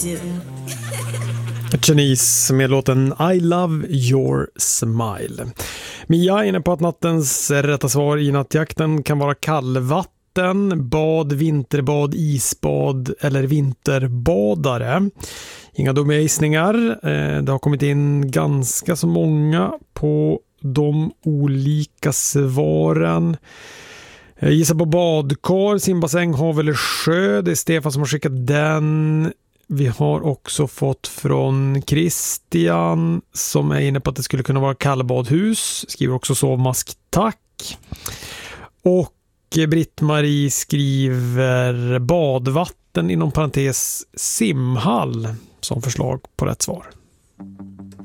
do. Janice med låten I Love Your Smile. Mia är inne på att nattens rätta svar i nattjakten kan vara kallvatten, bad, vinterbad, isbad eller vinterbadare. Inga dumma gissningar. Det har kommit in ganska så många på de olika svaren. Jag gissar på badkar, simbassäng, hav eller sjö. Det är Stefan som har skickat den. Vi har också fått från Christian som är inne på att det skulle kunna vara kallbadhus. Skriver också sovmask, tack. Och Britt-Marie skriver badvatten inom parentes simhall som förslag på rätt svar.